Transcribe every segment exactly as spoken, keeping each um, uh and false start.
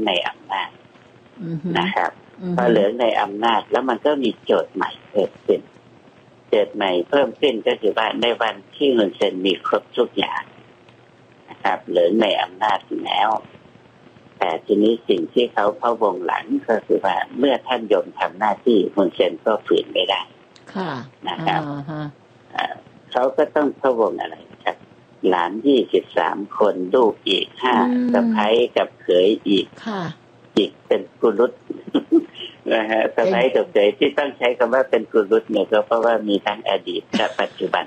ในอำนาจนะครับพอเหลืองในอำนาจแล้วมันก็มีโจทย์ใหม่เกิดขึ้นโจทย์ใหม่เพิ่มขึ้นก็คือว่าในวันที่ฮุนเซนมีครบทุกอย่างนะครับเหลืองในอำนาจแล้วแต่ทีนี้สิ่งที่เขาพะวงหลังก็คือว่าเมื่อท่านยมทำหน้าที่ฮุนเซนก็ฝืนไม่ได้นะครับเขาก็ต้องพะวงอะไรครับหลานยี่สิบสามคนลูกอีกห้าสะใภ้กับเขยอีกอีกเป็นกุลุตนะฮะสะใภ้กับเขยที่ต้องใช้คำว่าเป็นกุลุตเนี่ยก็เพราะว่ามีทั้งอดีตและปัจจุบัน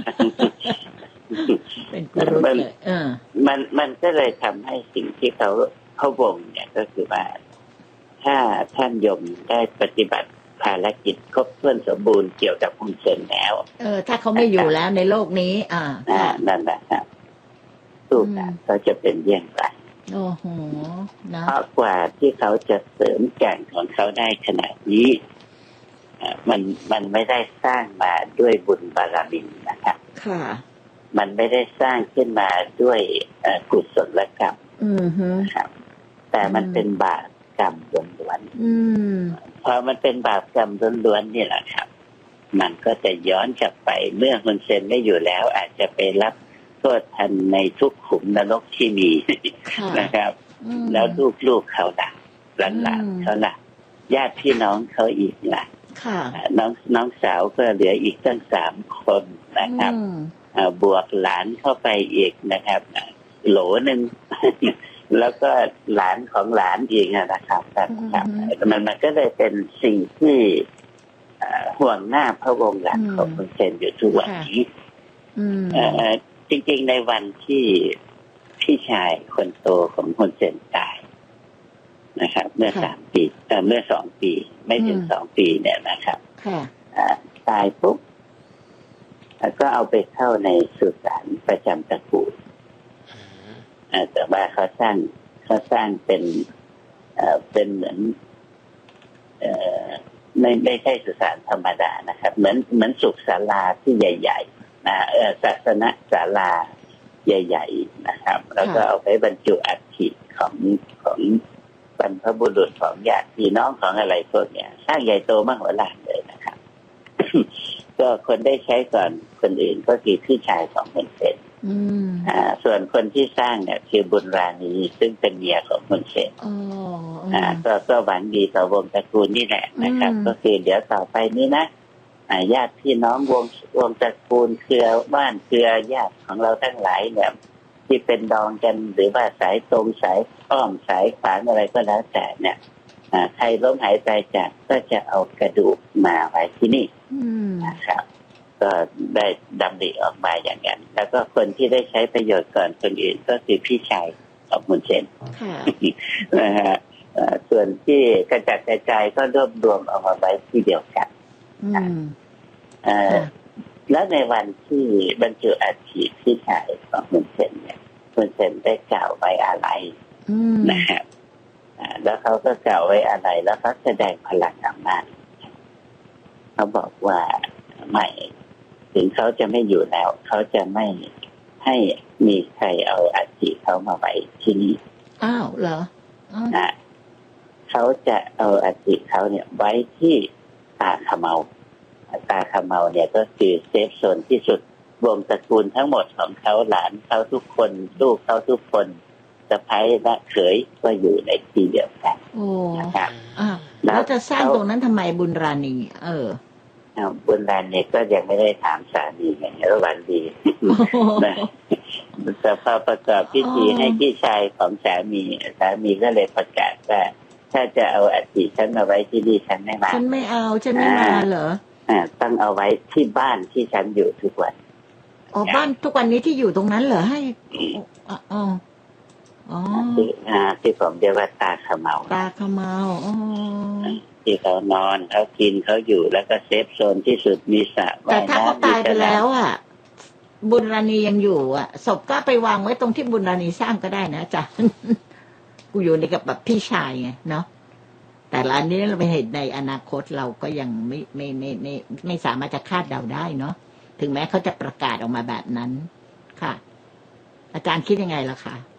เป็นกุลุตเลยเออมันมันก็เลยทำให้สิ่งที่เขาพะวงเนี่ยก็คือว่าถ้าท่านยมได้ปฏิบัติภารกิจครบถ้วนสมบูรณ์เกี่ยวกับฮุนเซนแล้วเออถ้าเขาไม่อยู่แล้วในโลกนี้อ่าอ่านั่นแหละครับสู้กันเขาจะเป็นเยี่ยงไรโอ้โหนะเพราะกว่าที่เขาจะเสริมแก่นของเขาได้ขนาดนี้มันมันไม่ได้สร้างมาด้วยบุญบารมีนะครับค่ะมันไม่ได้สร้างขึ้นมาด้วยกุศลกรรมอือฮึครับแต่มันเป็นบาปกรรมล้วนๆพอมันเป็นบาปกรรมล้วนๆนี่แหละครับมันก็จะย้อนกลับไปเมื่อฮุนเซนไม่อยู่แล้วอาจจะไปรับโทษทันในทุกขุมนรกที่มีนะครับแล้วลูกๆเขาล่ะหลานๆเขาล่ะญาติพี่น้องเขาอีกล่ะน้องน้องสาวก็เหลืออีกตั้งสามคนนะครับบวกหลานเข้าไปอีกนะครับโหลนึงแล้วก็หลานของหลานอีกนะครับครับมันมันก็เลยเป็นสิ่งที่ห่วงหน้าพระวงศ์หลักของฮุนเซนอยู่ทุกวันนี้จริงๆในวันที่พี่ชายคนโตของฮุนเซนตายนะครับเมื่อสามปีเมื่อสองปีไม่ถึงสองปีเนี่ยนะครับตายปุ๊บก็เอาไปเข้าในสุสานประจำตระกูลแต่ว่าเขาสร้างเขาสร้างเป็นเอ่อเป็นเหมือนเอ่อไม่ไม่ใช่สุสานธรรมดานะครับเหมือนเหมือนสุสาราที่ใหญ่ๆนะเออศาสนศาลาใหญ่ๆนะครับแล้วก็เอาไปบรรจุอัฐิของของบรรพบุรุษของญาติพี่น้องของอะไรพวกเนี้ยสร้างใหญ่โตมโหฬารเลยนะครับ ก็คนได้ใช้ก่อนคนอื่นก็คือพี่ชายของฮุนเซนอ่าส่วนคนที่สร้างเนี่ยคือบุญราณีซึ่งเป็นเมียของฮุนเซนอ่าก็ก็หวังดีต่อวงตระกูลนี่แหละนะครับก็คือเดี๋ยวต่อไปนี้นะอ่าญาติพี่น้องวงวงตระกูลเครือบ้านเครือญาติของเราทั้งหลายเนี่ยที่เป็นดองกันหรือว่าสายตรงสายอ้อมสายขวางอะไรก็แล้วแต่เนี่ยอ่าใครล้มหายตายจากก็จะเอากระดูกมาไว้ที่นี่นะครับก็ได้ดำริออกมาอย่างนั้นแล้วก็คนที่ได้ใช้ประโยชน์ก่อนคนอื่นก็คือพี่ชายของฮุนเซนนะฮะส่วนที่กระจัดกระจายก็รวบรวมเอามาไว้ที่เดียวกันแล้วในวันที่บรรจุอัฐิพี่ชายของฮุนเซนเนี่ยฮุนเซนได้กล่าวไว้อะไรนะครับแล้วเขาก็กล่าวไว้อะไรแล้วเขาแสดงพลังอำนาจเขาบอกว่าไม่ถึงเขาจะไม่อยู่แล้วเขาจะไม่ให้มีใครเอาอัฐิเขามาไว้ที่นี่อ้าวเหรออ่าเขาจะเอาอัฐิเขาเนี่ยไว้ที่ตาขะเมาตาขะเมาเนี่ยก็คือเซฟโซนที่สุดวงตระกูลทั้งหมดของเขาหลานเขาทุกคนลูกเขาทุกคนสะใภ้และเขยก็อยู่ในที่เดียวกันโอ้นะครับแล้วจะสร้างตรงนั้นทำไมบุญราณีเออบุญราณีก็ยังไม่ได้ถามสามีไงระหว่างดีนะแต่พอประกอบพิธีให้พี่ชายของสามีสามีก็เลยประกาศว่าถ้าจะเอาอัฐิฉันมาไว้ที่นี่ฉันไม่มาฉันไม่เอาฉันไม่มาเหรออ่าต้องเอาไว้ที่บ้านที่ฉันอยู่ทุกวันอ๋อบ้านทุกวันนี้ที่อยู่ตรงนั้นเหรอให้อ๋ออ๋ออ่าที่ผมเรียกว่าตาขะเมาตาขะเมาอ๋อที่เขานอนเขากินเขาอยู่แล้วก็เซฟโซนที่สุดมีสระแต่ถ้าเขาตายไปแล้วอ่ะบุญราณียังอยู่อ่ะศพก็ไปวางไว้ตรงที่บุญราณีสร้างก็ได้นะจ๊ะกูอยู่ในกับแบบพี่ชายไงเนาะแต่ละอันนี้เราไปเห็นในอนาคตเราก็ยังไม่ไม่ไม่ไม่ไม่สามารถจะคาดเดาได้เนาะถึงแม้เขาจะประกาศออกมาแบบนั้นค่ะอาจารย์คิดยังไงล่ะคะ